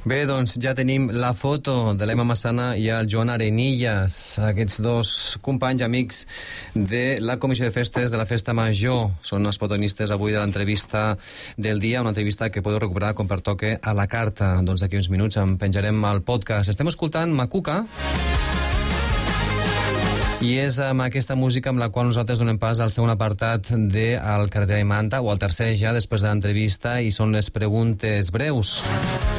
Bé, doncs ja tenim la foto de l'Emma Massana i el Joan Arenillas, aquests dos companys, amics de la Comissió de Festes de la Festa Major. Són els protagonistes avui de l'entrevista del dia, una entrevista que podeu recuperar com pertoque a la carta. Doncs d'aquí uns minuts en penjarem al podcast. Estem escoltant Macuca, i és amb aquesta música amb la qual nosaltres donem pas al segon apartat del Carretera i Manta, o al tercer ja, després de l'entrevista, i són les preguntes breus.